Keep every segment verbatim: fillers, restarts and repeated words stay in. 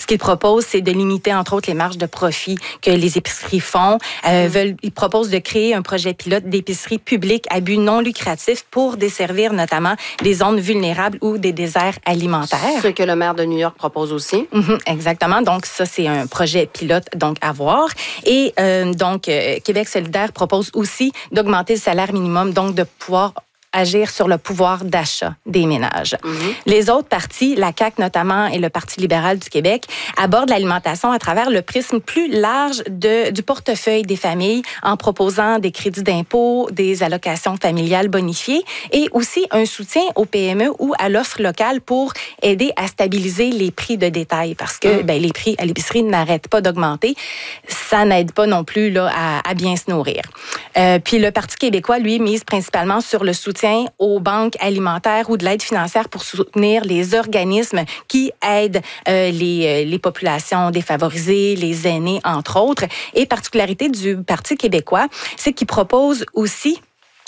qu'ils proposent, c'est de limiter, entre autres, les marges de profit que les épiceries font. Euh, mmh. veulent, ils proposent de créer un projet pilote d'épicerie publique à but non lucratif pour desservir notamment des zones vulnérables ou des déserts alimentaires. Ce que le maire de New York propose aussi. Mmh, exactement. Donc, ça, c'est un projet pilote donc à voir. Et euh, donc, euh, Québec solidaire propose aussi d'augmenter le salaire minimum, donc de pouvoir agir sur le pouvoir d'achat des ménages. Mm-hmm. Les autres partis, la C A Q notamment et le Parti libéral du Québec, abordent l'alimentation à travers le prisme plus large de, du portefeuille des familles en proposant des crédits d'impôt, des allocations familiales bonifiées et aussi un soutien aux P M E ou à l'offre locale pour aider à stabiliser les prix de détail parce que mm. ben, les prix à l'épicerie n'arrêtent pas d'augmenter. Ça n'aide pas non plus là, à, à bien se nourrir. Euh, puis le Parti québécois, lui, mise principalement sur le soutien aux banques alimentaires ou de l'aide financière pour soutenir les organismes qui aident euh, les, les populations défavorisées, les aînés, entre autres. Et particularité du Parti québécois, c'est qu'il propose aussi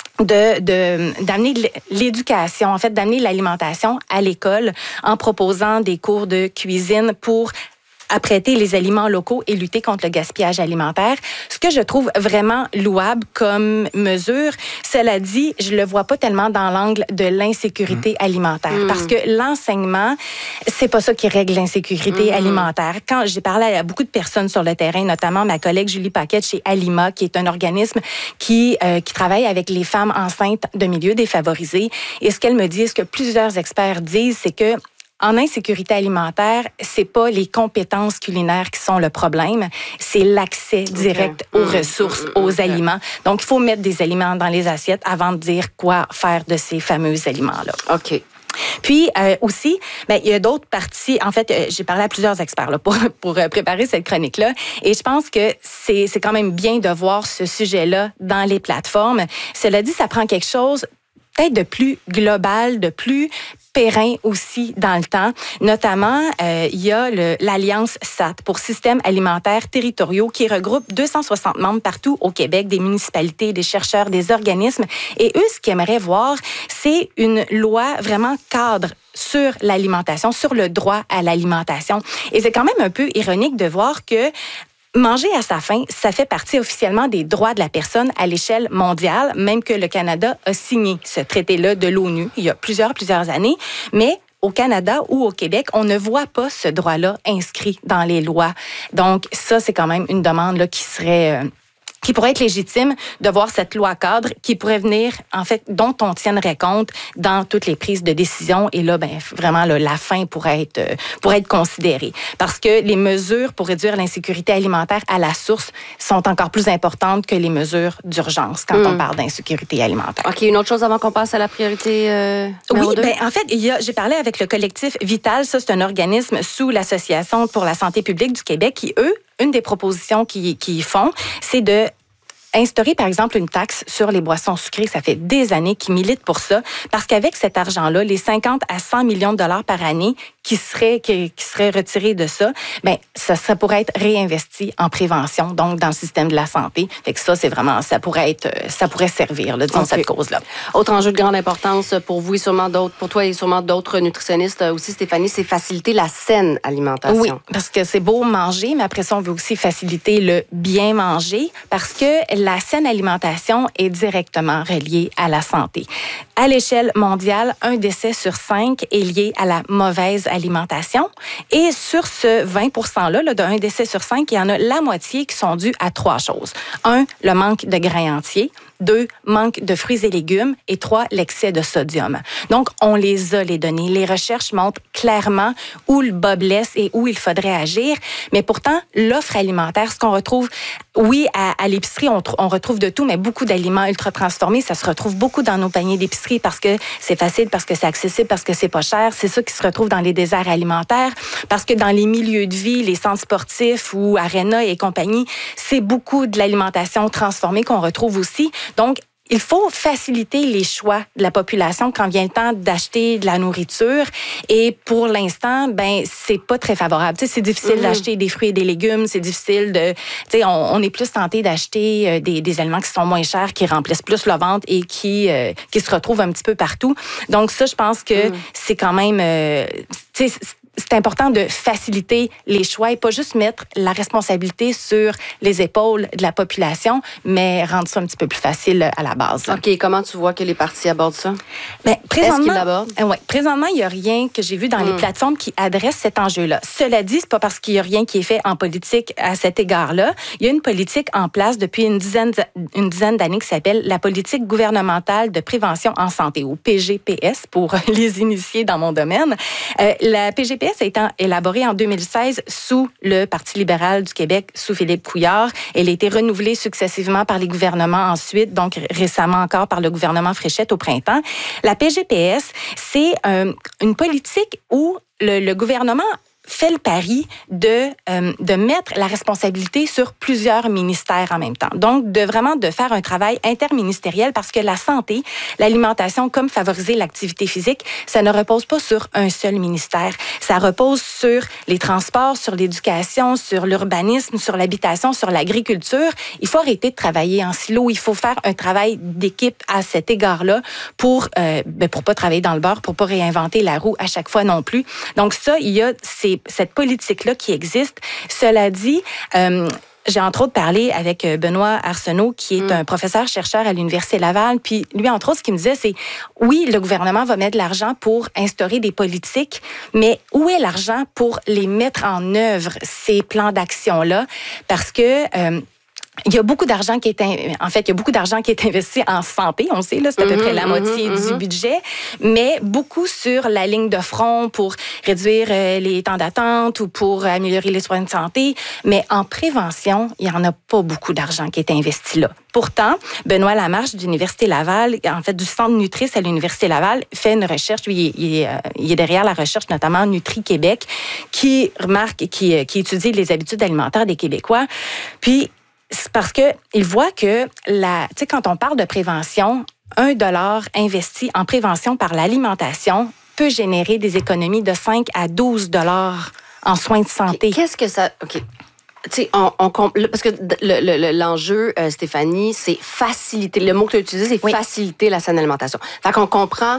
De, de, d'amener l'éducation, en fait, d'amener l'alimentation à l'école en proposant des cours de cuisine pour apprêter les aliments locaux et lutter contre le gaspillage alimentaire. Ce que je trouve vraiment louable comme mesure, cela dit, je le vois pas tellement dans l'angle de l'insécurité mmh. alimentaire. Mmh. Parce que l'enseignement, c'est pas ça qui règle l'insécurité mmh. alimentaire. Quand j'ai parlé à beaucoup de personnes sur le terrain, notamment ma collègue Julie Paquette chez Alima, qui est un organisme qui, euh, qui travaille avec les femmes enceintes de milieux défavorisés. Et ce qu'elle me dit, ce que plusieurs experts disent, c'est que en insécurité alimentaire, c'est pas les compétences culinaires qui sont le problème, c'est l'accès direct okay. aux mmh, ressources, mmh, aux okay. aliments. Donc, il faut mettre des aliments dans les assiettes avant de dire quoi faire de ces fameux aliments-là. OK. Puis euh, aussi, ben, il y a d'autres parties. En fait, euh, j'ai parlé à plusieurs experts là, pour, pour euh, préparer cette chronique-là. Et je pense que c'est, c'est quand même bien de voir ce sujet-là dans les plateformes. Cela dit, ça prend quelque chose peut-être de plus global, de plus périn aussi dans le temps. Notamment, euh, il y a le, l'Alliance S A T pour Systèmes alimentaires territoriaux qui regroupe deux cent soixante membres partout au Québec, des municipalités, des chercheurs, des organismes. Et eux, ce qu'ils aimeraient voir, c'est une loi vraiment cadre sur l'alimentation, sur le droit à l'alimentation. Et c'est quand même un peu ironique de voir que manger à sa faim, ça fait partie officiellement des droits de la personne à l'échelle mondiale, même que le Canada a signé ce traité-là de l'ONU il y a plusieurs, plusieurs années. Mais au Canada ou au Québec, on ne voit pas ce droit-là inscrit dans les lois. Donc, ça, c'est quand même une demande là, qui serait... Euh, qui pourrait être légitime de voir cette loi cadre qui pourrait venir, en fait, dont on tiendrait compte dans toutes les prises de décision. Et là, ben vraiment, là, la faim pourrait être, euh, pourrait être considérée. Parce que les mesures pour réduire l'insécurité alimentaire à la source sont encore plus importantes que les mesures d'urgence quand mmh. on parle d'insécurité alimentaire. OK, une autre chose avant qu'on passe à la priorité euh, numéro Oui, deux? Ben, en fait, il y a, j'ai parlé avec le collectif Vital. Ça, c'est un organisme sous l'Association pour la santé publique du Québec qui, eux, une des propositions qu'ils, qu'ils font, c'est de instaurer, par exemple, une taxe sur les boissons sucrées. Ça fait des années qu'ils militent pour ça, parce qu'avec cet argent-là, les cinquante à cent millions de dollars par année qui seraient, qui, qui seraient retirés de ça, ben ça, ça pourrait être réinvesti en prévention, donc dans le système de la santé. Fait que ça, c'est vraiment, ça pourrait être, ça pourrait servir, là, disons, okay. cette cause-là. Autre enjeu de grande importance pour vous et sûrement d'autres, pour toi et sûrement d'autres nutritionnistes aussi, Stéphanie, c'est faciliter la saine alimentation. Oui, parce que c'est beau manger, mais après ça, on veut aussi faciliter le bien manger, parce que la saine alimentation est directement reliée à la santé. À l'échelle mondiale, un décès sur cinq est lié à la mauvaise alimentation. Et sur ce vingt pour cent-là, là, d'un décès sur cinq, il y en a la moitié qui sont dus à trois choses. Un, le manque de grains entiers. Deux, manque de fruits et légumes. Et trois, l'excès de sodium. Donc, on les a, les données. Les recherches montrent clairement où le bas blesse et où il faudrait agir. Mais pourtant, l'offre alimentaire, ce qu'on retrouve, oui, à, à l'épicerie, on, on retrouve de tout, mais beaucoup d'aliments ultra transformés, ça se retrouve beaucoup dans nos paniers d'épicerie parce que c'est facile, parce que c'est accessible, parce que c'est pas cher. C'est ça qui se retrouve dans les déserts alimentaires. Parce que dans les milieux de vie, les centres sportifs ou arénas et compagnie, c'est beaucoup de l'alimentation transformée qu'on retrouve aussi. Donc, il faut faciliter les choix de la population quand vient le temps d'acheter de la nourriture. Et pour l'instant, ben c'est pas très favorable. Tu sais, c'est difficile mmh. d'acheter des fruits et des légumes. C'est difficile de... Tu sais, on, on est plus tenté d'acheter des, des aliments qui sont moins chers, qui remplissent plus le ventre et qui, euh, qui se retrouvent un petit peu partout. Donc ça, je pense que mmh. c'est quand même... Euh, tu sais, c'est important de faciliter les choix et pas juste mettre la responsabilité sur les épaules de la population, mais rendre ça un petit peu plus facile à la base. OK. Comment tu vois que les partis abordent ça? Bien, présentement, Est-ce qu'ils l'abordent? Euh, ouais, présentement, il n'y a rien que j'ai vu dans mm. les plateformes qui adresse cet enjeu-là. Cela dit, c'est pas parce qu'il n'y a rien qui est fait en politique à cet égard-là. Il y a une politique en place depuis une dizaine, une dizaine d'années qui s'appelle la politique gouvernementale de prévention en santé, ou P G P S pour les initiés dans mon domaine. Euh, la P G P S a été élaborée en deux mille seize sous le Parti libéral du Québec, sous Philippe Couillard. Elle a été renouvelée successivement par les gouvernements ensuite, donc récemment encore par le gouvernement Fréchette au printemps. La P G P S, c'est euh, une politique où le, le gouvernement fait le pari de, euh, de mettre la responsabilité sur plusieurs ministères en même temps. Donc, de vraiment de faire un travail interministériel parce que la santé, l'alimentation, comme favoriser l'activité physique, ça ne repose pas sur un seul ministère. Ça repose sur les transports, sur l'éducation, sur l'urbanisme, sur l'habitation, sur l'agriculture. Il faut arrêter de travailler en silo. Il faut faire un travail d'équipe à cet égard-là pour euh, ben pour pas travailler dans le beurre, pour pas réinventer la roue à chaque fois non plus. Donc ça, il y a ces cette politique-là qui existe. Cela dit, euh, j'ai entre autres parlé avec Benoît Arsenault, qui est mm. un professeur-chercheur à l'Université Laval. Puis lui, entre autres, ce qu'il me disait, c'est oui, le gouvernement va mettre de l'argent pour instaurer des politiques, mais où est l'argent pour les mettre en œuvre, ces plans d'action-là? Parce que... Euh, il y a beaucoup d'argent qui est en fait il y a beaucoup d'argent qui est investi en santé, on sait là, c'est à peu près la moitié mm-hmm, du mm-hmm. budget, mais beaucoup sur la ligne de front pour réduire les temps d'attente ou pour améliorer les soins de santé, mais en prévention, il y en a pas beaucoup d'argent qui est investi là. Pourtant, Benoît Lamarche de l'Université Laval, en fait du Centre Nutris à l'Université Laval, fait une recherche, lui, il est, il est derrière la recherche notamment Nutri-Québec, qui remarque, qui, qui étudie les habitudes alimentaires des Québécois, puis c'est parce qu'il voit que, la, tu sais, quand on parle de prévention, un dollar investi en prévention par l'alimentation peut générer des économies de cinq à douze dollars en soins de santé. Qu'est-ce que ça... OK. Tu sais, on, on, parce que le, le, l'enjeu, euh, Stéphanie, c'est faciliter. Le mot que tu as utilisé, c'est oui. faciliter la saine alimentation. Fait qu'on comprend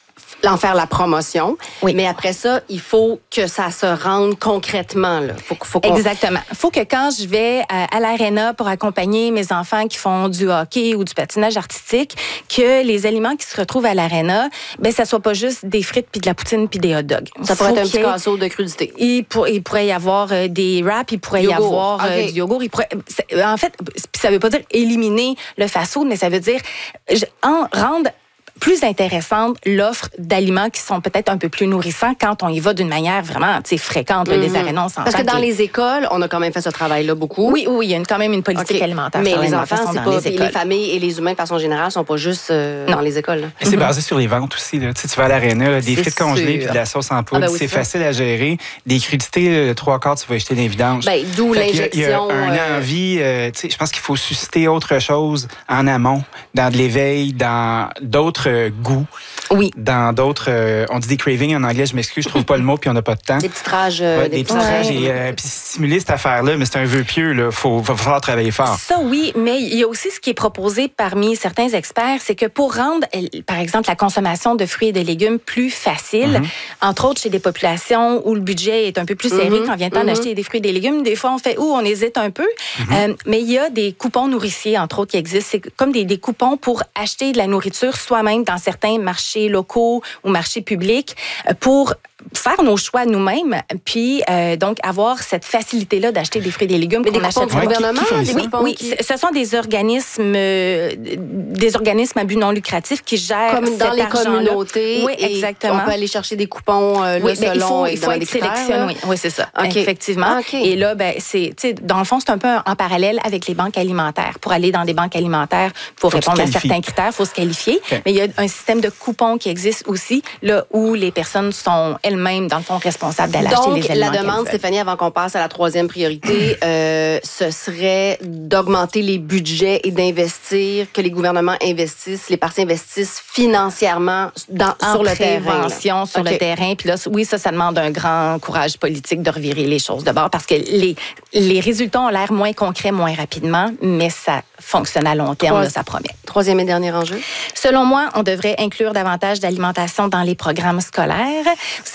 en faire la promotion, oui. mais après ça, il faut que ça se rende concrètement. Là. Faut, faut qu'on... Exactement. Il faut que quand je vais à, à l'aréna pour accompagner mes enfants qui font du hockey ou du patinage artistique, que les aliments qui se retrouvent à l'aréna, ben ça soit pas juste des frites puis de la poutine puis des hot dogs. Ça pourrait faut être un petit casseau de crudité. Il, pour, il pourrait y avoir euh, des wraps, il pourrait yogourt. y avoir okay. euh, du yogourt. Il pourrait, en fait, ça veut pas dire éliminer le fast-food, mais ça veut dire en, rendre plus intéressante l'offre d'aliments qui sont peut-être un peu plus nourrissants quand on y va d'une manière vraiment fréquente. Mm-hmm. Les arénas, on s'entend. Parce que dans les écoles, on a quand même fait ce travail-là beaucoup. Oui, oui, il y a une, quand même une politique okay. alimentaire. Mais les enfants, c'est pas... Les, les familles et les humains, de façon générale, sont pas juste euh, dans les écoles. Et c'est basé sur les ventes aussi. Là. Tu sais, tu vas à l'aréna, des frites congelées puis de la sauce en poudre, ah ben oui, c'est, c'est facile à gérer. Des crudités, le trois quarts, tu vas acheter des vidanges. Ben, d'où fait l'injection. Il y a, il y a un euh... envie, euh, tu sais, je pense qu'il faut susciter autre chose en amont, dans de l'éveil, dans d'autres euh, goûts. Oui. Dans d'autres, euh, on dit des cravings en anglais, je m'excuse, je trouve pas le mot, puis on n'a pas de temps. Des petits trages. Euh, ouais, des, des petits trages. Et euh, puis stimuler cette affaire-là, mais c'est un vœu pieux, il faut, va falloir travailler fort. Ça, oui, mais il y a aussi ce qui est proposé parmi certains experts, c'est que pour rendre, par exemple, la consommation de fruits et de légumes plus facile, mm-hmm. entre autres chez des populations où le budget est un peu plus serré mm-hmm. quand vient le temps mm-hmm. d'acheter des fruits et des légumes, des fois on fait, ouh, on hésite un peu, mm-hmm. euh, mais il y a des coupons nourriciers, entre autres, qui existent. C'est comme des, des coupons pour acheter de la nourriture soi-même dans certains marchés locaux ou marchés publics pour faire nos choix nous-mêmes, puis euh, donc avoir cette facilité-là d'acheter des fruits et des légumes. Mais des coupons du gouvernement? Oui, oui qui... ce sont des organismes euh, des organismes à but non lucratif qui gèrent comme dans les argent-là. Communautés. Oui, exactement. On peut aller chercher des coupons euh, oui, selon il faut, il faut être sélectionné. Oui, oui, c'est ça. Okay. Effectivement. Okay. Et là, ben, c'est, dans le fond, c'est un peu en parallèle avec les banques alimentaires. Pour aller dans des banques alimentaires, il faut, faut répondre à certains critères, il faut se qualifier. Okay. Mais il y a un système de coupons qui existe aussi, là où les personnes sont elles-mêmes, dans le fond, responsables d'aller acheter les aliments. Donc, la demande, Stéphanie, avant qu'on passe à la troisième priorité, euh, ce serait d'augmenter les budgets et d'investir, que les gouvernements investissent, les partis investissent financièrement dans, sur le terrain. En prévention, sur okay. le terrain. Puis là, oui, ça, ça demande un grand courage politique de revirer les choses de bord parce que les, les résultats ont l'air moins concrets, moins rapidement, mais ça fonctionne à long terme, Trois, là, ça promet. Troisième et dernier enjeu? Selon moi, on devrait inclure davantage d'alimentation dans les programmes scolaires. Vous savez,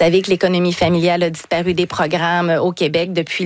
savez que l'économie familiale a disparu des programmes au Québec depuis